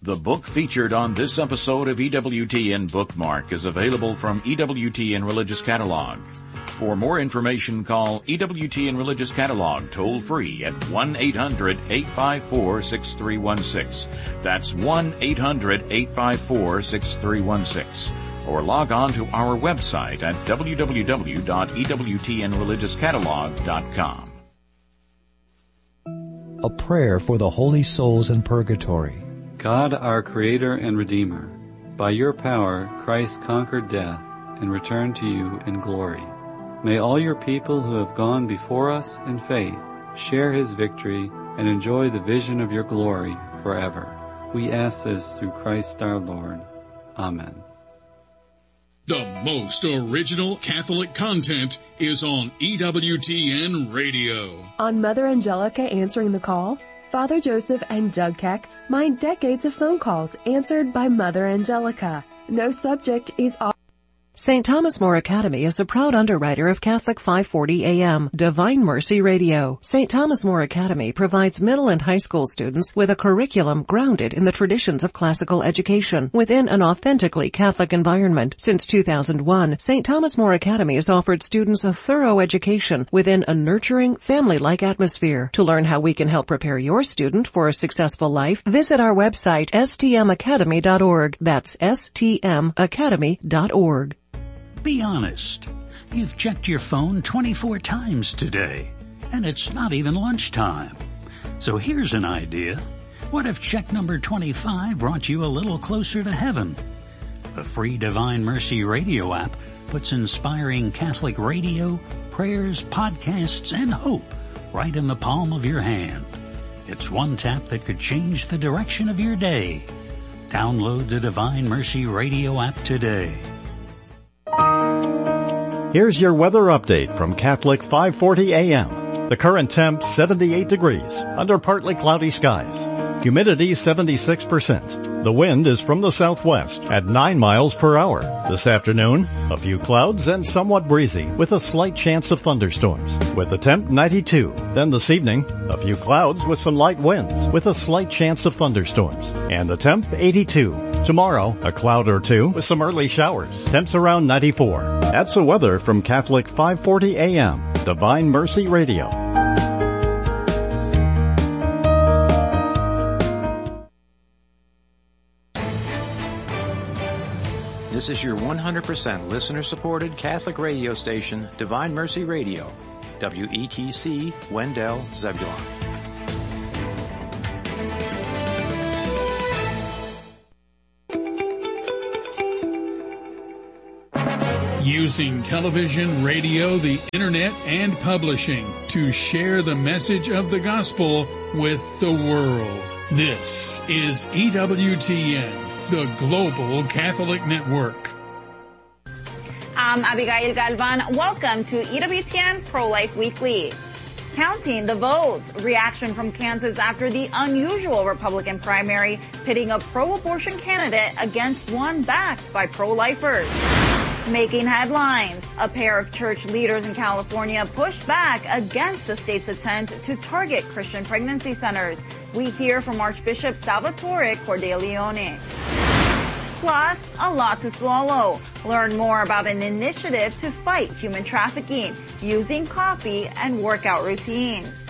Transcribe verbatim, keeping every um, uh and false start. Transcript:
The book featured on this episode of E W T N Bookmark is available from E W T N Religious Catalog. For more information, call E W T N Religious Catalog toll-free at one eight hundred eight five four six three one six. That's one eight hundred eight five four six three one six. Or log on to our website at w w w dot e w t n religious catalog dot com. A prayer for the holy souls in purgatory. God, our Creator and Redeemer, by your power Christ conquered death and returned to you in glory. May all your people who have gone before us in faith share his victory and enjoy the vision of your glory forever. We ask this through Christ our Lord. Amen. The most original Catholic content is on E W T N Radio. On Mother Angelica Answering the Call, Father Joseph and Doug Keck mine decades of phone calls answered by Mother Angelica. No subject is off. Saint Thomas More Academy is a proud underwriter of Catholic five forty A M, Divine Mercy Radio. Saint Thomas More Academy provides middle and high school students with a curriculum grounded in the traditions of classical education within an authentically Catholic environment. Since two thousand one, Saint Thomas More Academy has offered students a thorough education within a nurturing, family-like atmosphere. To learn how we can help prepare your student for a successful life, visit our website s t m academy dot org. That's s t m academy dot org. Be honest. You've checked your phone twenty-four times today, and it's not even lunchtime. So here's an idea. What if check number twenty-five brought you a little closer to heaven? The free Divine Mercy Radio app puts inspiring Catholic radio, prayers, podcasts, and hope right in the palm of your hand. It's one tap that could change the direction of your day. Download the Divine Mercy Radio app today. Here's your weather update from Catholic five forty A M. The current temp seventy-eight degrees under partly cloudy skies. Humidity seventy-six percent. The wind is from the southwest at nine miles per hour. This afternoon, a few clouds and somewhat breezy with a slight chance of thunderstorms. With the temp ninety-two. Then this evening, a few clouds with some light winds with a slight chance of thunderstorms. And the temp eighty-two. Tomorrow, a cloud or two with some early showers. Temps around ninety-four. That's the weather from Catholic five forty A M, Divine Mercy Radio. This is your one hundred percent listener-supported Catholic radio station, Divine Mercy Radio, W E T C, Wendell, Zebulon. Using television, radio, the internet, and publishing to share the message of the gospel with the world. This is E W T N. The Global Catholic Network. I'm Abigail Galvan. Welcome to E W T N Pro-Life Weekly. Counting the votes. Reaction from Kansas after the unusual Republican primary pitting a pro-abortion candidate against one backed by pro-lifers. Making headlines. A pair of church leaders in California pushed back against the state's attempt to target Christian pregnancy centers. We hear from Archbishop Salvatore Cordileone. Plus, a lot to swallow. Learn more about an initiative to fight human trafficking using coffee and workout routines.